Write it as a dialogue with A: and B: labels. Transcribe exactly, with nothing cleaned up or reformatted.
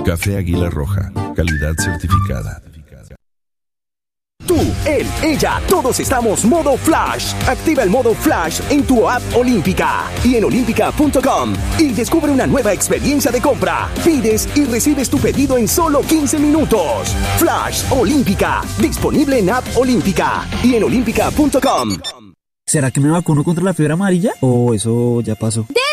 A: Café Águila Roja, calidad certificada.
B: Tú, él, ella, todos estamos modo Flash. Activa el modo Flash en tu app Olímpica y en olímpica punto com y descubre una nueva experiencia de compra. Pides y recibes tu pedido en solo quince minutos. Flash Olímpica, disponible en app Olímpica y en olímpica punto com.
C: ¿Será que me vacuno contra la fiebre amarilla? ¿O eso ya pasó?
D: ¡De